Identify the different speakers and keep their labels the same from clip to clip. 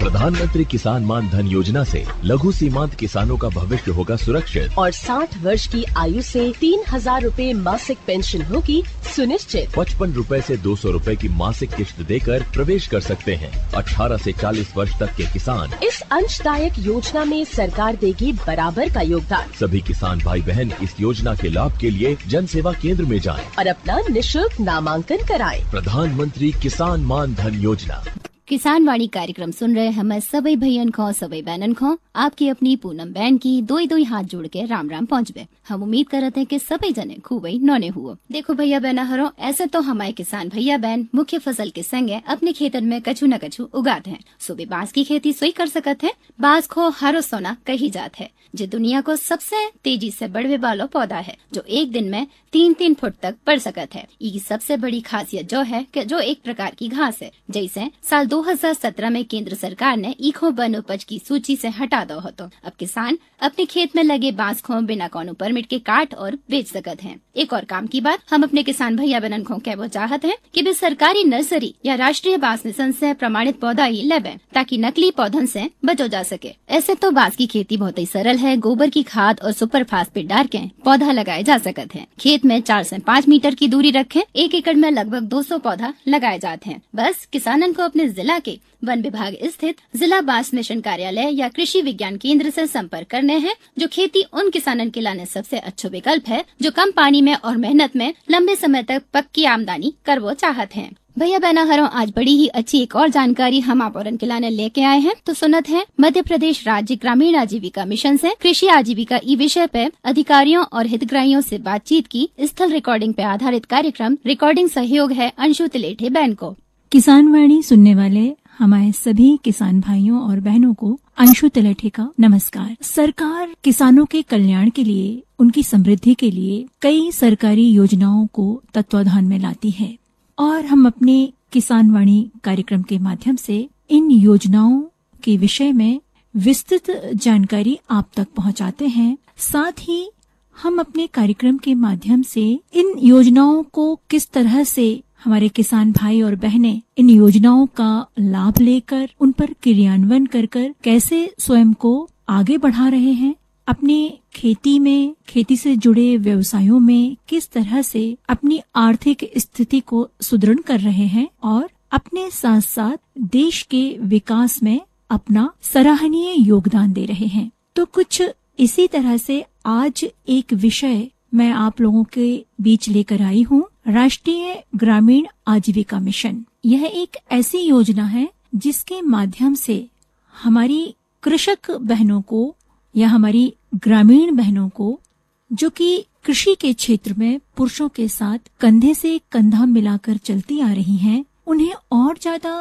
Speaker 1: प्रधानमंत्री किसान मान धन योजना से लघु सीमांत किसानों का भविष्य होगा सुरक्षित
Speaker 2: और 60 वर्ष की आयु से 3,000 रूपए मासिक पेंशन होगी सुनिश्चित।
Speaker 1: 55 रूपए से 200 रूपए की मासिक किश्त देकर प्रवेश कर सकते हैं। 18 से 40 वर्ष तक के किसान
Speaker 2: इस अंशदायक योजना में सरकार देगी बराबर का योगदान।
Speaker 1: सभी किसान भाई बहन इस योजना के लाभ के लिए जन सेवा केंद्र में जाएं
Speaker 2: और अपना निःशुल्क नामांकन कराएं।
Speaker 1: प्रधानमंत्री किसान मान धन योजना।
Speaker 3: किसान वाणी कार्यक्रम सुन रहे हमें सभी भैयन खो सभी बहनन खो आपकी अपनी पूनम बहन की दो हाथ जोड़ के राम राम पहुँचबे। हम उम्मीद करते हैं कि सभी जने खूब नौने हुए। देखो भैया बहना हरो, ऐसे तो हमारे किसान भैया बहन मुख्य फसल के संगे अपने खेतन में कछु न कछु उगाते हैं। सुबह बांस की खेती सोई कर सकत है। बांस को हरो सोना कही जात है, जो दुनिया को सबसे तेजी से बढ़वे वाला पौधा है, जो एक दिन में 3-3 फुट तक बढ़ सकत है। इसकी सबसे बड़ी खासियत जो है कि जो एक प्रकार की घास है। जैसे साल 2017 में केंद्र सरकार ने ईखो वन उपज की सूची से हटा दो हो, तो अब किसान अपने खेत में लगे बांस को बिना कोनो परमिट के काट और बेच सकत हैं। एक और काम की बात हम अपने किसान भैया बहन को कहना चाहते हैं कि वे सरकारी नर्सरी या राष्ट्रीय बांस मिशन से प्रमाणित पौधा ही लेबे, ताकि नकली पौधन से बचो जा सके। ऐसे तो बांस की खेती बहुत ही सरल है। गोबर की खाद और सुपर फास्फेट डाल के पौधा लगाए जा सकते हैं। खेत में 4 से 5 मीटर की दूरी रखें। 1 एकड़ में लगभग 200 पौधा लगाए जाते हैं। बस किसानन को अपने जिला के वन विभाग स्थित जिला बांस मिशन कार्यालय या कृषि विज्ञान केंद्र से संपर्क करने हैं। जो खेती उन किसानन के लाने सबसे अच्छा विकल्प है, जो कम पानी में और मेहनत में लंबे समय तक पक्की आमदनी करवो चाहत हैं। भैया बहना हरों, आज बड़ी ही अच्छी एक और जानकारी हम आप और के लाने लेके आए हैं। तो सुनत है मध्य प्रदेश राज्य ग्रामीण आजीविका मिशन से कृषि आजीविका ई विषय पे अधिकारियों और हितग्राहियों से बातचीत की स्थल रिकॉर्डिंग पे आधारित कार्यक्रम। रिकॉर्डिंग सहयोग है अंशु तिलेठे बहन को।
Speaker 4: किसान वाणी सुनने वाले हमारे सभी किसान भाइयों और बहनों को अंशु तिलेठे का नमस्कार। सरकार किसानों के कल्याण के लिए, उनकी समृद्धि के लिए कई सरकारी योजनाओं को तत्वाधान में लाती है और हम अपने किसान वाणी कार्यक्रम के माध्यम से इन योजनाओं के विषय में विस्तृत जानकारी आप तक पहुंचाते हैं। साथ ही हम अपने कार्यक्रम के माध्यम से इन योजनाओं को किस तरह से हमारे किसान भाई और बहनें इन योजनाओं का लाभ लेकर उन पर क्रियान्वयन कर कैसे स्वयं को आगे बढ़ा रहे हैं, अपनी खेती में, खेती से जुड़े व्यवसायों में किस तरह से अपनी आर्थिक स्थिति को सुदृढ़ कर रहे हैं और अपने साथ साथ देश के विकास में अपना सराहनीय योगदान दे रहे हैं। तो कुछ इसी तरह से आज एक विषय मैं आप लोगों के बीच लेकर आई हूँ। राष्ट्रीय ग्रामीण आजीविका मिशन यह एक ऐसी योजना है जिसके माध्यम से हमारी कृषक बहनों को या हमारी ग्रामीण बहनों को, जो कि कृषि के क्षेत्र में पुरुषों के साथ कंधे से कंधा मिलाकर चलती आ रही हैं, उन्हें और ज्यादा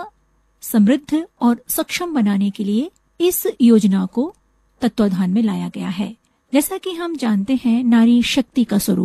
Speaker 4: समृद्ध और सक्षम बनाने के लिए इस योजना को तत्वाधान में लाया गया है। जैसा कि हम जानते हैं, नारी शक्ति का स्वरूप